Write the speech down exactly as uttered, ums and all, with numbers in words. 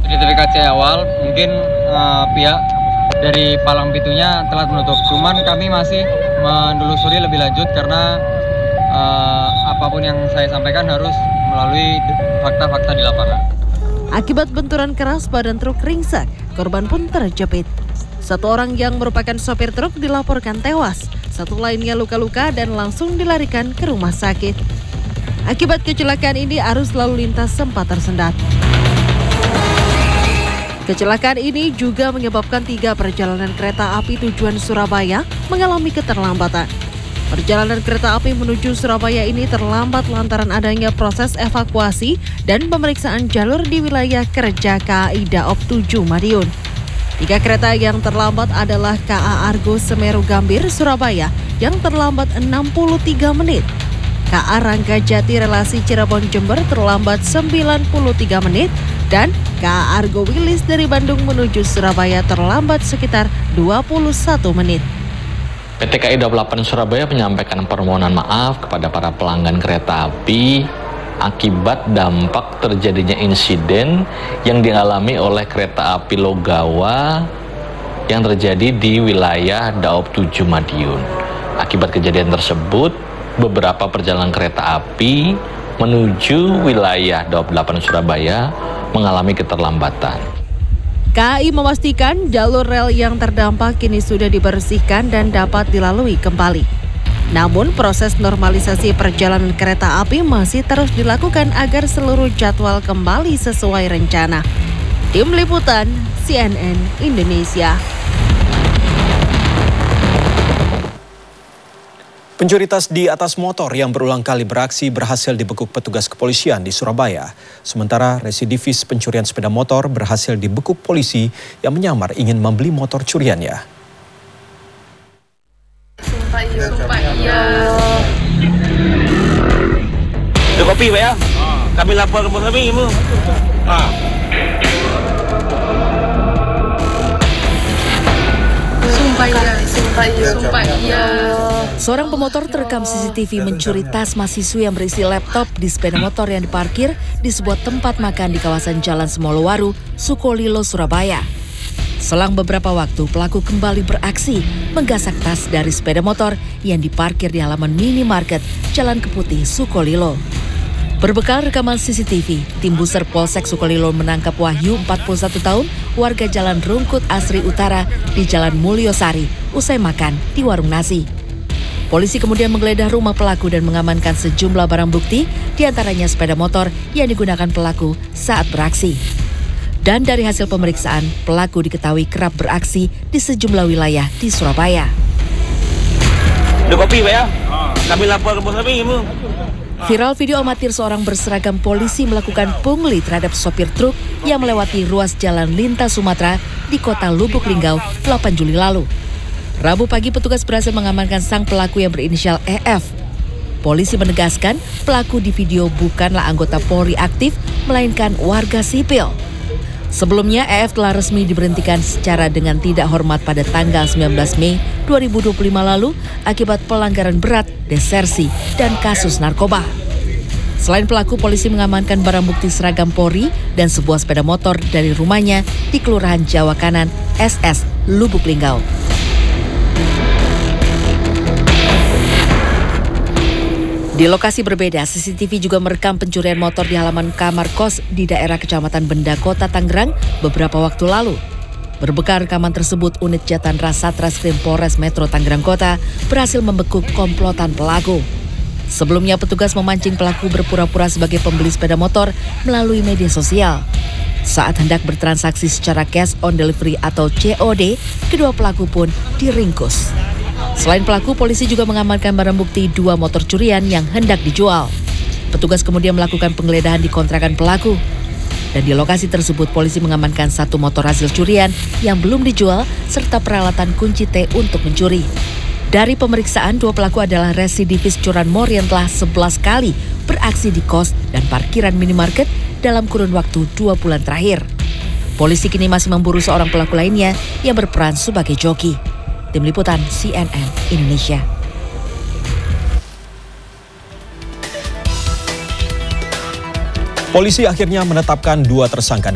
Identifikasi awal mungkin uh, pihak dari palang pintunya telah menutup. Cuman kami masih menelusuri lebih lanjut karena uh, apapun yang saya sampaikan harus melalui fakta-fakta di lapangan. Akibat benturan keras, badan truk ringsek, korban pun terjepit. Satu orang yang merupakan sopir truk dilaporkan tewas, satu lainnya luka-luka dan langsung dilarikan ke rumah sakit. Akibat kecelakaan ini, arus lalu lintas sempat tersendat. Kecelakaan ini juga menyebabkan tiga perjalanan kereta api tujuan Surabaya mengalami keterlambatan. Perjalanan kereta api menuju Surabaya ini terlambat lantaran adanya proses evakuasi dan pemeriksaan jalur di wilayah kerja K A I Daop tujuh Madiun. Tiga kereta yang terlambat adalah K A Argo Semeru Gambir Surabaya yang terlambat enam puluh tiga menit. K A Ranggajati Relasi Cirebon Jember terlambat sembilan puluh tiga menit dan K A Argo Wilis dari Bandung menuju Surabaya terlambat sekitar dua puluh satu menit. P T K A I Daop delapan Surabaya menyampaikan permohonan maaf kepada para pelanggan kereta api akibat dampak terjadinya insiden yang dialami oleh kereta api Logawa yang terjadi di wilayah Daop tujuh Madiun. Akibat kejadian tersebut, beberapa perjalanan kereta api menuju wilayah Daop delapan Surabaya mengalami keterlambatan. K A I memastikan jalur rel yang terdampak kini sudah dibersihkan dan dapat dilalui kembali. Namun proses normalisasi perjalanan kereta api masih terus dilakukan agar seluruh jadwal kembali sesuai rencana. Tim Liputan C N N Indonesia. Pencuri tas di atas motor yang berulang kali beraksi berhasil dibekuk petugas kepolisian di Surabaya. Sementara residivis pencurian sepeda motor berhasil dibekuk polisi yang menyamar ingin membeli motor curiannya. Sumpah iya, sumpah iya. Ada kopi Pak ya? Kami lapor ke kami ibu. Ah. Sumpah iya, sumpah iya, sumpah iya. Seorang pemotor terekam C C T V mencuri tas mahasiswa yang berisi laptop di sepeda motor yang diparkir di sebuah tempat makan di kawasan Jalan Semolowaru, Sukolilo, Surabaya. Selang beberapa waktu, pelaku kembali beraksi menggasak tas dari sepeda motor yang diparkir di halaman minimarket Jalan Keputih, Sukolilo. Berbekal rekaman C C T V, tim Buser Polsek Sukolilo menangkap Wahyu, empat puluh satu tahun, warga Jalan Rungkut Asri Utara di Jalan Mulyosari, usai makan di warung nasi. Polisi kemudian menggeledah rumah pelaku dan mengamankan sejumlah barang bukti, diantaranya sepeda motor yang digunakan pelaku saat beraksi. Dan dari hasil pemeriksaan, pelaku diketahui kerap beraksi di sejumlah wilayah di Surabaya. Ada kopi Pak ya? Kami lapor ke kami ibu. Viral video amatir seorang berseragam polisi melakukan pungli terhadap sopir truk yang melewati ruas jalan lintas Sumatera di kota Lubuk Linggau delapan Juli lalu. Rabu pagi petugas berhasil mengamankan sang pelaku yang berinisial E F. Polisi menegaskan pelaku di video bukanlah anggota Polri aktif, melainkan warga sipil. Sebelumnya E F telah resmi diberhentikan secara dengan tidak hormat pada tanggal sembilan belas Mei dua ribu dua puluh lima lalu akibat pelanggaran berat, desersi, dan kasus narkoba. Selain pelaku, polisi mengamankan barang bukti seragam Polri dan sebuah sepeda motor dari rumahnya di Kelurahan Jawa Kanan, S S, Lubuk Linggau. Di lokasi berbeda, C C T V juga merekam pencurian motor di halaman kamar kos di daerah Kecamatan Benda Kota, Tangerang beberapa waktu lalu. Berbekal rekaman tersebut, unit Jatan Ras Satreskrim Polres Metro Tangerang Kota berhasil membekuk komplotan pelaku. Sebelumnya petugas memancing pelaku berpura-pura sebagai pembeli sepeda motor melalui media sosial. Saat hendak bertransaksi secara cash on delivery atau C O D, kedua pelaku pun diringkus. Selain pelaku, polisi juga mengamankan barang bukti dua motor curian yang hendak dijual. Petugas kemudian melakukan penggeledahan di kontrakan pelaku. Dan di lokasi tersebut, polisi mengamankan satu motor hasil curian yang belum dijual, serta peralatan kunci T untuk mencuri. Dari pemeriksaan, dua pelaku adalah residivis curanmor yang telah sebelas kali beraksi di kos dan parkiran minimarket dalam kurun waktu dua bulan terakhir. Polisi kini masih memburu seorang pelaku lainnya yang berperan sebagai joki. Tim Liputan C N N Indonesia. Polisi akhirnya menetapkan dua tersangka